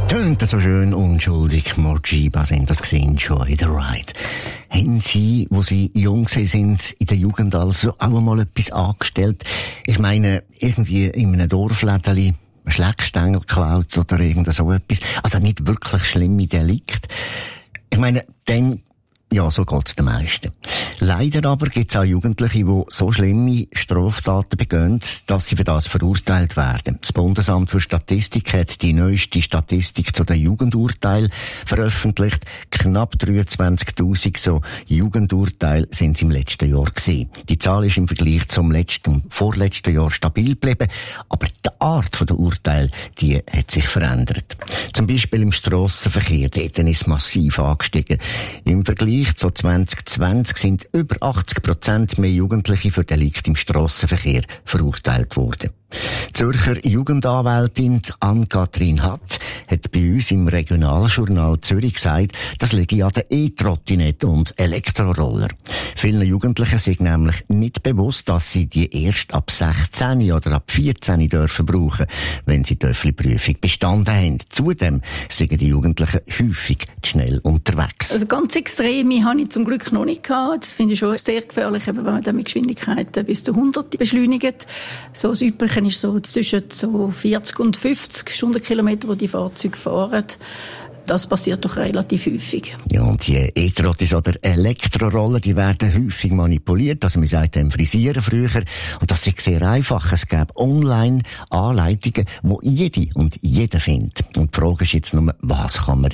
Tönt so schön unschuldig. Morgiba sind das gesehen, Enjoy the Ride. Haben Sie, wo Sie jung sind, in der Jugend also auch einmal etwas angestellt? Ich meine, irgendwie in einem Dorflädeli einen Schleckstängel geklaut oder irgend so etwas. Also nicht wirklich schlimme Delikte. Ich meine, dann, ja, so geht's den meisten. Leider aber gibt's auch Jugendliche, die so schlimme Straftaten begehen, dass sie für das verurteilt werden. Das Bundesamt für Statistik hat die neueste Statistik zu den Jugendurteilen veröffentlicht. Knapp 23.000 so Jugendurteile sind es im letzten Jahr gewesen. Die Zahl ist im Vergleich zum letzten und vorletzten Jahr stabil geblieben, aber die Art der Urteile, die hat sich verändert. Zum Beispiel im Strassenverkehr, dort ist es massiv angestiegen. Im Vergleich zu 2020 sind über 80% mehr Jugendliche für Delikte im Strassenverkehr verurteilt worden. Die Zürcher Jugendanwältin Ann-Kathrin Hatt hat bei uns im Regionaljournal Zürich gesagt, das liege an den E-Trottinetten und Elektroroller. Vielen Jugendlichen sind nämlich nicht bewusst, dass sie die erst ab 16 oder ab 14 dürfen brauchen, wenn sie die Töffli-Prüfung bestanden haben. Zudem sind die Jugendlichen häufig zu schnell unterwegs. Also ganz Extreme habe ich zum Glück noch nicht gehabt. Das finde ich schon sehr gefährlich, wenn man dann mit Geschwindigkeiten bis zu 100 beschleunigt. So das Übliche ist so zwischen so 40 und 50 Stundenkilometer, wo die Fahrzeuge fahren. Das passiert doch relativ häufig. Ja, und die E-Trottis oder Elektroroller, die werden häufig manipuliert. Also man sagt dem Frisieren früher. Und das ist sehr einfach. Es gibt online Anleitungen, die jede und jeder findet. Und die Frage ist jetzt nur, was kann man